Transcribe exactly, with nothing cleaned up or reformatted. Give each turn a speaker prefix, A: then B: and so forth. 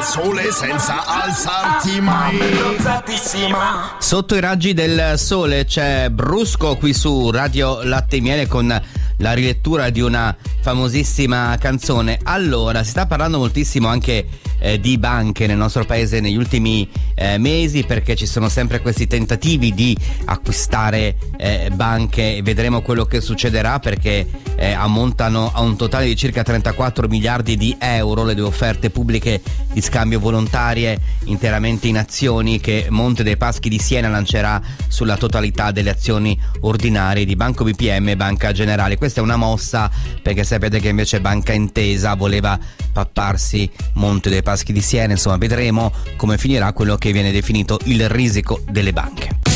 A: sole senza alzarti mai.
B: Sotto i raggi del sole c'è Brusco qui su Radio Latte e Miele con la rilettura di una famosissima canzone. Allora, si sta parlando moltissimo anche eh, di banche nel nostro paese negli ultimi eh, mesi, perché ci sono sempre questi tentativi di acquistare eh, banche. Vedremo quello che succederà, perché eh, ammontano a un totale di circa trentaquattro miliardi di euro le due offerte pubbliche di scambio volontarie interamente in azioni che Monte dei Paschi di Siena lancerà sulla totalità delle azioni ordinarie di Banco B P M e Banca Generali. Questa è una mossa perché sapete che invece Banca Intesa voleva papparsi Monte dei Paschi di Siena. Insomma, vedremo come finirà quello che viene definito il risico delle banche.